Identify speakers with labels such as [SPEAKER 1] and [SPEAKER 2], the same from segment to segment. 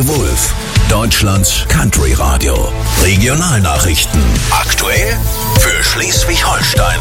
[SPEAKER 1] The Wolf, Deutschlands Country-Radio. Regionalnachrichten. Aktuell für Schleswig-Holstein.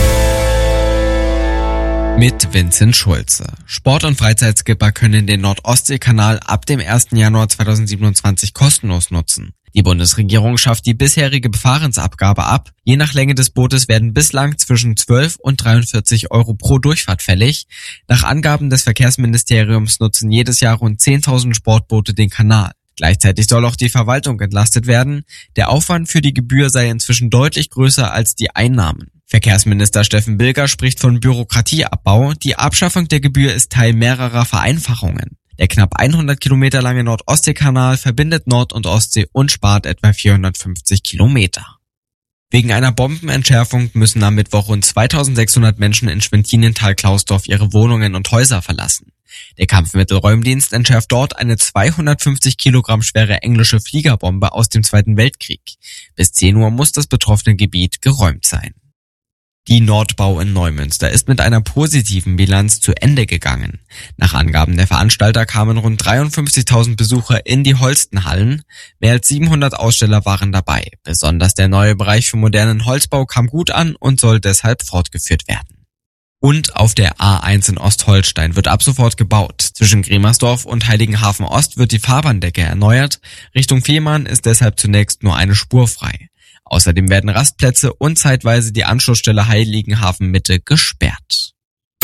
[SPEAKER 2] Mit Vincent Schulze. Sport- und Freizeitskipper können den Nord-Ostsee-Kanal ab dem 1. Januar 2027 kostenlos nutzen. Die Bundesregierung schafft die bisherige Befahrensabgabe ab. Je nach Länge des Bootes werden bislang zwischen 12 und 43 Euro pro Durchfahrt fällig. Nach Angaben des Verkehrsministeriums nutzen jedes Jahr rund 10.000 Sportboote den Kanal. Gleichzeitig soll auch die Verwaltung entlastet werden. Der Aufwand für die Gebühr sei inzwischen deutlich größer als die Einnahmen. Verkehrsminister Steffen Bilger spricht von Bürokratieabbau. Die Abschaffung der Gebühr ist Teil mehrerer Vereinfachungen. Der knapp 100 Kilometer lange Nord-Ostsee-Kanal verbindet Nord- und Ostsee und spart etwa 450 Kilometer. Wegen einer Bombenentschärfung müssen am Mittwoch rund 2600 Menschen in Schwentinental-Klausdorf ihre Wohnungen und Häuser verlassen. Der Kampfmittelräumdienst entschärft dort eine 250 Kilogramm schwere englische Fliegerbombe aus dem Zweiten Weltkrieg. Bis 10 Uhr muss das betroffene Gebiet geräumt sein. Die Nordbau in Neumünster ist mit einer positiven Bilanz zu Ende gegangen. Nach Angaben der Veranstalter kamen rund 53.000 Besucher in die Holstenhallen. Mehr als 700 Aussteller waren dabei. Besonders der neue Bereich für modernen Holzbau kam gut an und soll deshalb fortgeführt werden. Und auf der A1 in Ostholstein wird ab sofort gebaut. Zwischen Gremersdorf und Heiligenhafen Ost wird die Fahrbahndecke erneuert. Richtung Fehmarn ist deshalb zunächst nur eine Spur frei. Außerdem werden Rastplätze und zeitweise die Anschlussstelle Heiligenhafen Mitte gesperrt.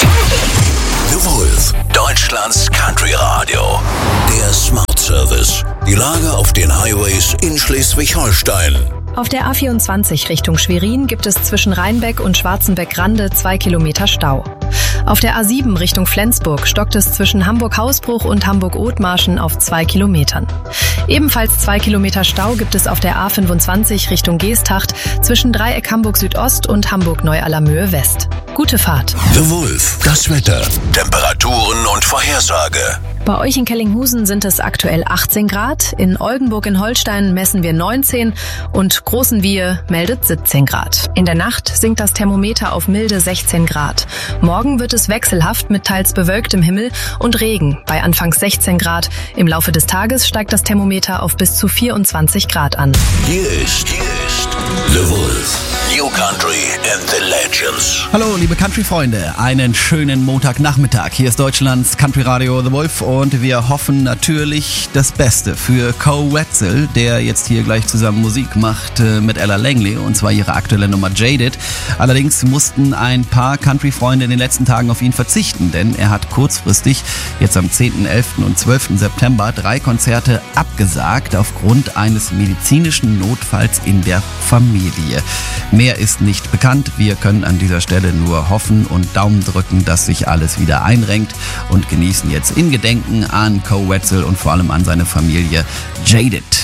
[SPEAKER 1] The Wolf, Deutschlands Country-Radio. Der Smart Service. Die Lage auf den Highways in Schleswig-Holstein.
[SPEAKER 3] Auf der A24 Richtung Schwerin gibt es zwischen Rheinbeck und Schwarzenbeck-Rande 2 Kilometer Stau. Auf der A7 Richtung Flensburg stockt es zwischen Hamburg-Hausbruch und Hamburg-Othmarschen auf 2 Kilometern. Ebenfalls 2 Kilometer Stau gibt es auf der A25 Richtung Geesthacht zwischen Dreieck Hamburg Südost und Hamburg Neu-Allermöhe West. Gute Fahrt.
[SPEAKER 1] The Wolf, das Wetter, Temperaturen und Vorhersage.
[SPEAKER 3] Bei euch in Kellinghusen sind es aktuell 18 Grad, in Oldenburg in Holstein messen wir 19 und Großenwiehe meldet 17 Grad. In der Nacht sinkt das Thermometer auf milde 16 Grad. Morgen wird es wechselhaft mit teils bewölktem Himmel und Regen bei anfangs 16 Grad. Im Laufe des Tages steigt das Thermometer auf bis zu 24 Grad an.
[SPEAKER 1] Hier ist The Wolf. New Country and the Legends.
[SPEAKER 4] Hallo liebe Country-Freunde, einen schönen Montagnachmittag. Hier ist Deutschlands Country-Radio The Wolf und wir hoffen natürlich das Beste für Koe Wetzel, der jetzt hier gleich zusammen Musik macht mit Ella Langley und zwar ihre aktuelle Nummer Jaded. Allerdings mussten ein paar Country-Freunde in den letzten Tagen auf ihn verzichten, denn er hat kurzfristig jetzt am 10., 11. und 12. September 3 Konzerte abgesagt aufgrund eines medizinischen Notfalls in der Familie. Mehr ist nicht bekannt. Wir können an dieser Stelle nur hoffen und Daumen drücken, dass sich alles wieder einrenkt und genießen jetzt in Gedenken an Koe Wetzel und vor allem an seine Familie Jaded.